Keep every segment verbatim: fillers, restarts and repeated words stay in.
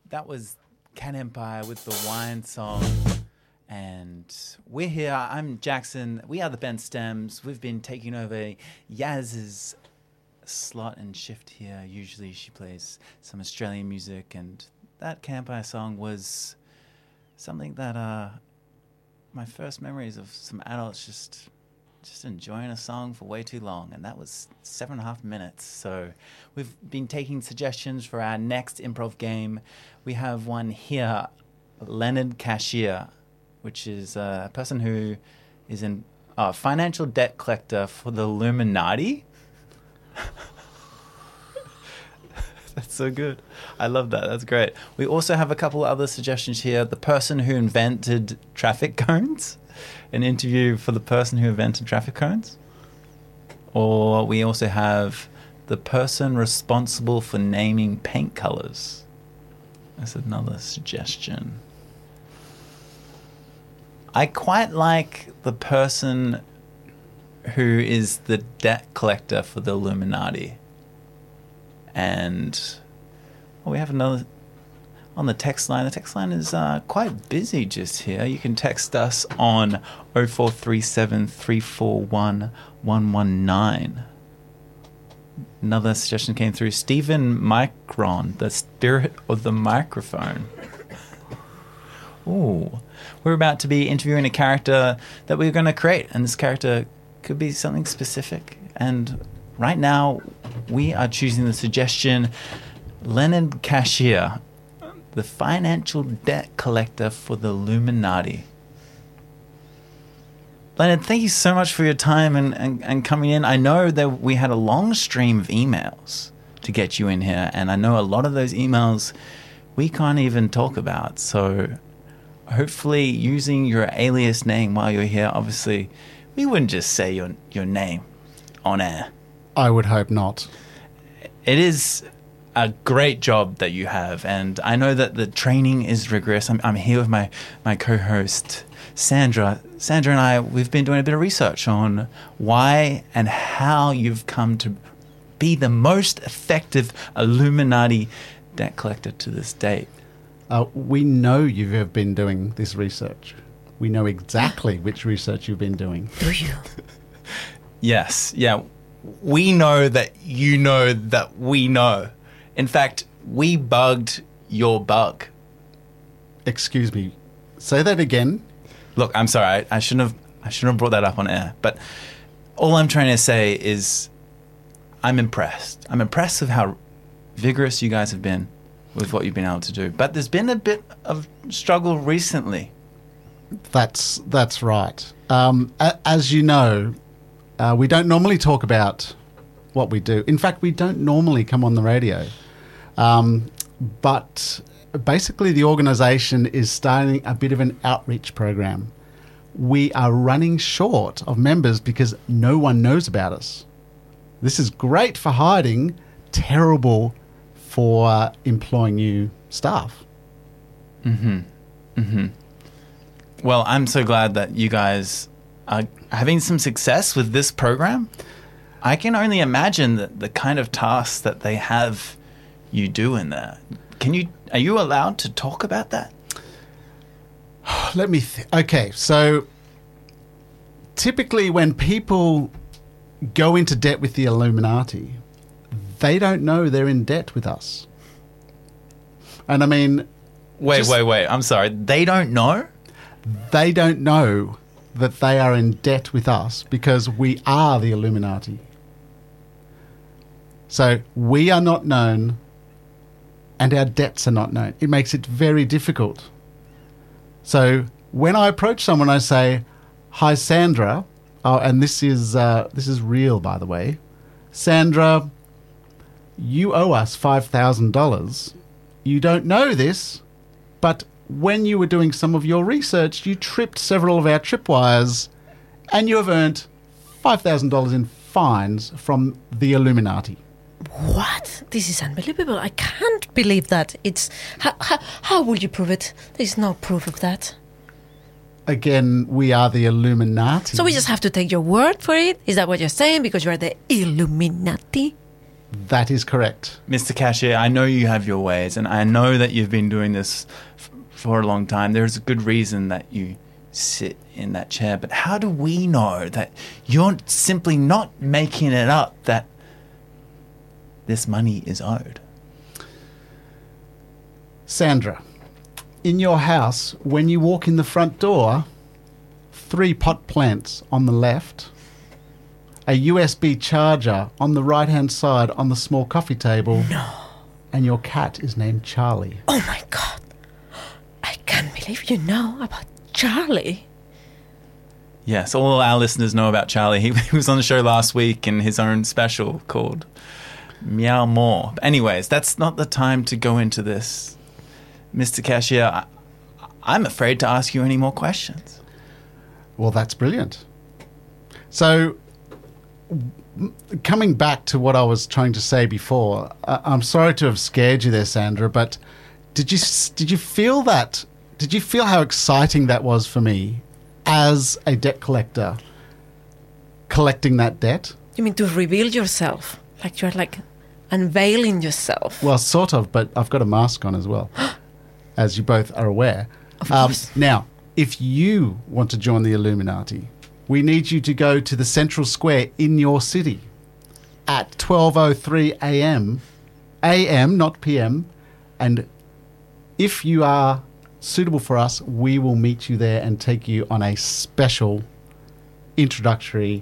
that was Cat Empire with the Wine Song. And we're here. I'm Jackson. We are the Ben Stems. We've been taking over Yaz's slot and shift here. Usually she plays some Australian music, and that Cat Empire song was something that uh, my first memories of some adults just just enjoying a song for way too long, and that was seven and a half minutes. So we've been taking suggestions for our next improv game. We have one here, Leonard Cashier, which is a person who is a uh, financial debt collector for the Illuminati. That's so good. I love that. That's great. We also have a couple other suggestions here. The person who invented traffic cones. An interview for the person who invented traffic cones. Or we also have the person responsible for naming paint colors. That's another suggestion. I quite like the person who is the debt collector for the Illuminati. And well, we have another on the text line. The text line is uh, quite busy just here. You can text us on oh four three seven, three four one, one one nine. Another suggestion came through. Stephen Micron, the spirit of the microphone. Ooh. We're about to be interviewing a character that we're going to create, and this character could be something specific. And right now, we are choosing the suggestion, Leonard Cashier, the financial debt collector for the Illuminati. Leonard, thank you so much for your time and, and, and coming in. I know that we had a long stream of emails to get you in here, and I know a lot of those emails we can't even talk about. So hopefully using your alias name while you're here, obviously, we wouldn't just say your your name on air. I would hope not. It is a great job that you have, and I know that the training is rigorous. I'm, I'm here with my, my co-host, Sandra. Sandra and I, we've been doing a bit of research on why and how you've come to be the most effective Illuminati debt collector to this date. Uh, we know you have been doing this research. We know exactly which research you've been doing. Do you? Yes, yeah. We know that you know that we know. In fact, we bugged your bug. Excuse me. Say that again. Look, I'm sorry. I, I shouldn't have. I shouldn't have brought that up on air. But all I'm trying to say is, I'm impressed. I'm impressed with how vigorous you guys have been with what you've been able to do. But there's been a bit of struggle recently. That's that's right. Um, a, as you know, uh, we don't normally talk about what we do. In fact, we don't normally come on the radio. Um, but basically, the organisation is starting a bit of an outreach program. We are running short of members because no one knows about us. This is great for hiding, terrible for uh, employing new staff. Mm-hmm. Mm-hmm. Well, I'm so glad that you guys are having some success with this program. I can only imagine the, the kind of tasks that they have you do in there. Can you? Are you allowed to talk about that? Let me... Th- okay, so typically when people go into debt with the Illuminati, they don't know they're in debt with us. And I mean... Wait, just, wait, wait. I'm sorry. They don't know? They don't know that they are in debt with us because we are the Illuminati. So we are not known and our debts are not known. It makes it very difficult. So when I approach someone, I say, "Hi, Sandra." Oh, and this is uh, this is real, by the way. Sandra, you owe us five thousand dollars. You don't know this, but when you were doing some of your research, you tripped several of our tripwires, and you have earned five thousand dollars in fines from the Illuminati. What? This is unbelievable. I can't believe that. It's how, how, how will you prove it? There's no proof of that. Again, we are the Illuminati. So we just have to take your word for it? Is that what you're saying? Because you are the Illuminati? That is correct. Mister Cashier, I know you have your ways, and I know that you've been doing this f- for a long time. There's a good reason that you sit in that chair. But how do we know that you're simply not making it up, that this money is owed? Sandra, in your house, when you walk in the front door, three pot plants on the left, a U S B charger on the right-hand side on the small coffee table. No. And your cat is named Charlie. Oh my God. I can't believe you know about Charlie. Yes, all our listeners know about Charlie. He, he was on the show last week in his own special called Meow More. But anyways, that's not the time to go into this. Mister Cashier, I, I'm afraid to ask you any more questions. Well, that's brilliant. So, coming back to what I was trying to say before, uh, I'm sorry to have scared you there, Sandra, but did you did you feel that? Did you feel how exciting that was for me as a debt collector, collecting that debt? You mean to reveal yourself? Like you're like unveiling yourself? Well, sort of, but I've got a mask on as well, as you both are aware. Of Um, course. now, if you want to join the Illuminati, we need you to go to the Central Square in your city at twelve oh three a.m. A M, not P M. And if you are suitable for us, we will meet you there and take you on a special introductory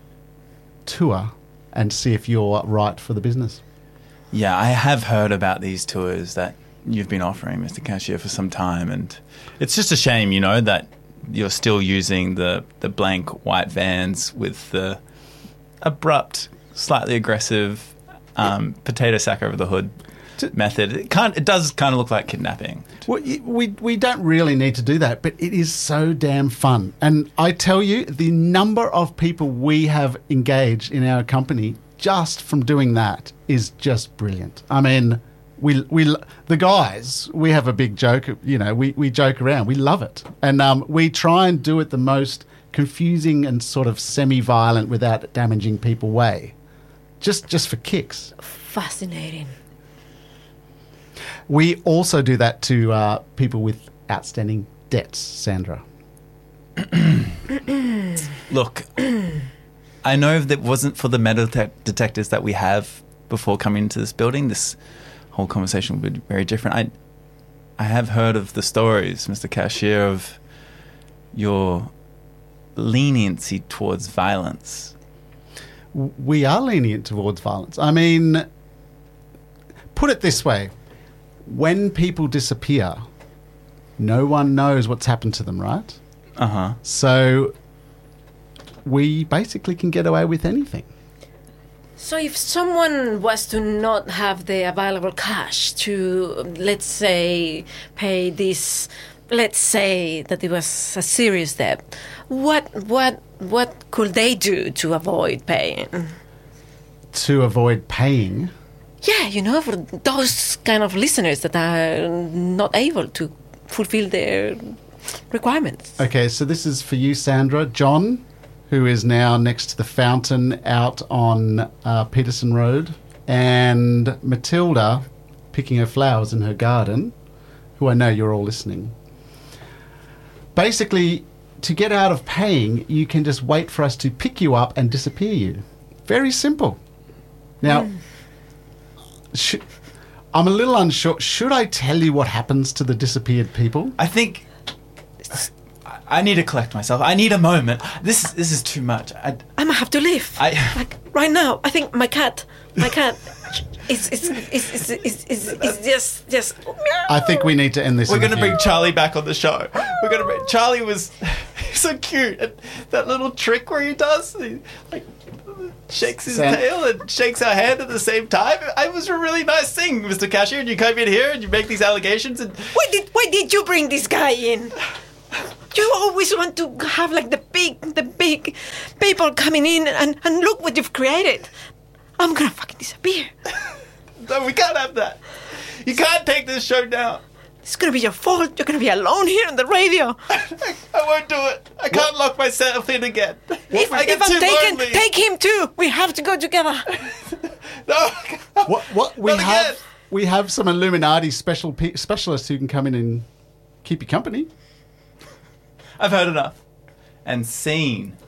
tour and see if you're right for the business. Yeah, I have heard about these tours that you've been offering, Mister Cashier, for some time, and it's just a shame, you know, that you're still using the, the blank white vans with the abrupt, slightly aggressive um, potato sack over the hood method. It can't. It does kind of look like kidnapping. Well, y- we we don't really need to do that, but it is so damn fun. And I tell you, the number of people we have engaged in our company just from doing that is just brilliant. I mean, we we the guys, we have a big joke. You know, we we joke around. We love it, and um, we try and do it the most confusing and sort of semi-violent, without damaging people way, just just for kicks. Fascinating. We also do that to uh, people with outstanding debts, Sandra. Look, I know if it wasn't for the metal te- detectors that we have before coming into this building, this whole conversation would be very different. I, I have heard of the stories, Mister Cashier, of your leniency towards violence. We are lenient towards violence. I mean, put it this way. When people disappear, no one knows what's happened to them, right? Uh-huh. So we basically can get away with anything. So if someone was to not have the available cash to, let's say, pay this, let's say that it was a serious debt, what what what could they do to avoid paying? To avoid paying, Yeah, you know, for those kind of listeners that are not able to fulfill their requirements. okay, so this is for you, Sandra. John, who is now next to the fountain out on uh, Peterson Road, and Matilda, picking her flowers in her garden, who I know you're all listening. Basically, to get out of paying, you can just wait for us to pick you up and disappear you. Very simple. Now, Mm. sh- I'm a little unsure. Should I tell you what happens to the disappeared people? I think I, I need to collect myself. I need a moment. This is this is too much. I, I might have to leave. I Like right now, I think my cat, my cat, is is is is is is, is just just. I think we need to end this We're going to interview. bring Charlie back on the show. We're going to bring Charlie was so cute. And that little trick where he does, he, like shakes his Sam- tail and shakes our hand at the same time. It was a really nice thing, Mister Cashier. And you come in here and you make these allegations and Why did why did you bring this guy in? You always want to have like the big the big people coming in and, and look what you've created. I'm gonna fucking disappear. no, we can't have that. You can't take this show down. It's gonna be your fault. You're gonna be alone here on the radio. I won't do it. I can't lock myself in again. If, I get if I'm too taken, lonely. take him too. We have to go together. No, No. What? What? We Not have again. we have some Illuminati special pe- specialists who can come in and keep you company. I've heard enough and seen